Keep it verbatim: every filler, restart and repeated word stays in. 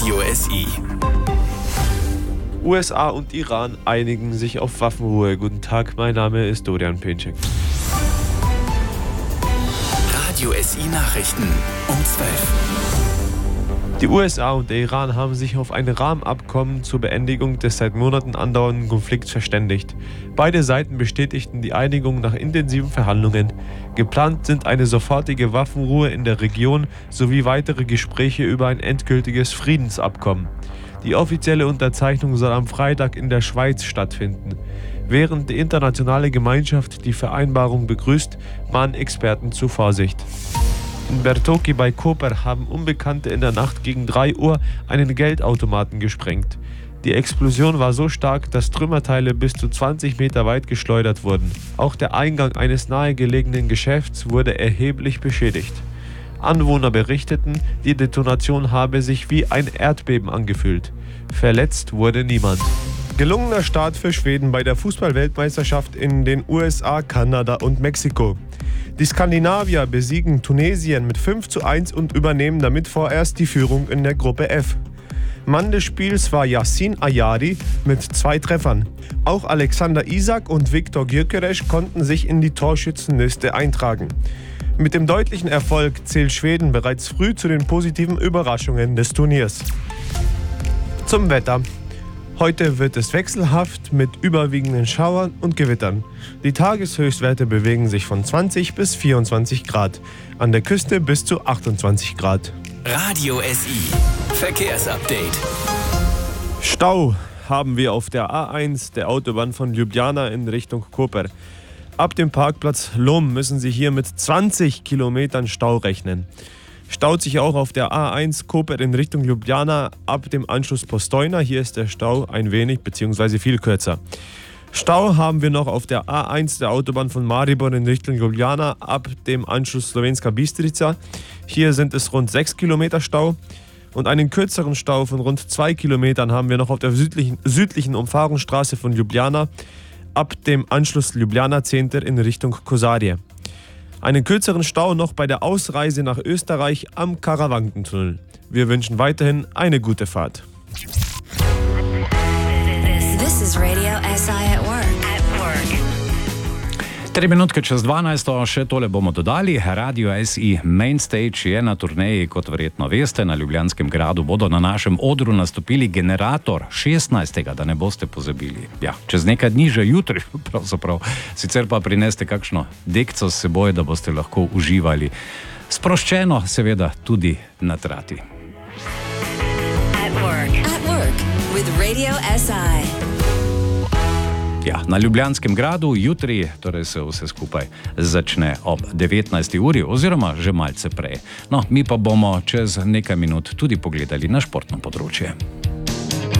Radio S I. U S A und Iran einigen sich auf Waffenruhe. Guten Tag, mein Name ist Dorian Penczek. Radio S I Nachrichten um zwölf. Die U S A und der Iran haben sich auf ein Rahmenabkommen zur Beendigung des seit Monaten andauernden Konflikts verständigt. Beide Seiten bestätigten die Einigung nach intensiven Verhandlungen. Geplant sind eine sofortige Waffenruhe in der Region sowie weitere Gespräche über ein endgültiges Friedensabkommen. Die offizielle Unterzeichnung soll am Freitag in der Schweiz stattfinden. Während die internationale Gemeinschaft die Vereinbarung begrüßt, mahnen Experten zu Vorsicht. In Bertoki bei Koper haben Unbekannte in der Nacht gegen drei Uhr einen Geldautomaten gesprengt. Die Explosion war so stark, dass Trümmerteile bis zu zwanzig Meter weit geschleudert wurden. Auch der Eingang eines nahegelegenen Geschäfts wurde erheblich beschädigt. Anwohner berichteten, die Detonation habe sich wie ein Erdbeben angefühlt. Verletzt wurde niemand. Gelungener Start für Schweden bei der Fußball-Weltmeisterschaft in den U S A, Kanada und Mexiko. Die Skandinavier besiegen Tunesien mit fünf zu eins und übernehmen damit vorerst die Führung in der Gruppe F. Mann des Spiels war Yassin Ayari mit zwei Treffern. Auch Alexander Isak und Viktor Gyökeres konnten sich in die Torschützenliste eintragen. Mit dem deutlichen Erfolg zählt Schweden bereits früh zu den positiven Überraschungen des Turniers. Zum Wetter. Heute wird es wechselhaft mit überwiegenden Schauern und Gewittern. Die Tageshöchstwerte bewegen sich von zwanzig bis vierundzwanzig Grad, an der Küste bis zu achtundzwanzig Grad. Radio S I Verkehrsupdate. Stau haben wir auf der A eins der Autobahn von Ljubljana in Richtung Koper. Ab dem Parkplatz Lom müssen Sie hier mit zwanzig Kilometern Stau rechnen. Staut sich auch auf der A eins Koper in Richtung Ljubljana ab dem Anschluss Postojna. Hier ist der Stau ein wenig bzw. viel kürzer. Stau haben wir noch auf der A eins der Autobahn von Maribor in Richtung Ljubljana ab dem Anschluss Slovenska Bistrica. Hier sind es rund sechs Kilometer Stau. Und einen kürzeren Stau von rund zwei Kilometern haben wir noch auf der südlichen, südlichen Umfahrungsstraße von Ljubljana ab dem Anschluss Ljubljana Center in Richtung Kosarie. Einen kürzeren Stau noch bei der Ausreise nach Österreich am Karawankentunnel. Wir wünschen weiterhin eine gute Fahrt. This is Radio S I at work. At work. Tri minutke čez dvanajsto, še tole bomo dodali. Radio S I Mainstage je na turneji, kot verjetno veste, na Ljubljanskem gradu bodo na našem odru nastopili Generator šestnajstega, da ne boste pozabili. Ja, čez nekaj dni, že jutri, pravzaprav. Sicer pa prineste kakšno dekco s seboj, da boste lahko uživali. Sproščeno, seveda, tudi na trati. At work. At work with Radio S I. Ja, na Ljubljanskem gradu jutri, torej se vse skupaj začne ob devetnajsti uri oziroma že malce prej. No, mi pa bomo čez nekaj minut tudi pogledali na športno področje.